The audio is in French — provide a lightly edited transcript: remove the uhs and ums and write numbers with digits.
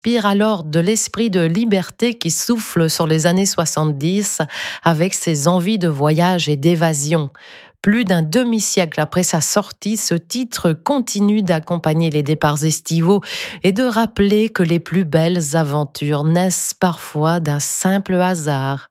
s'inspire alors de l'esprit de liberté qui souffle sur les années 70 avec ses envies de voyage et d'évasion. Plus d'un demi-siècle après sa sortie, ce titre continue d'accompagner les départs estivaux et de rappeler que les plus belles aventures naissent parfois d'un simple hasard.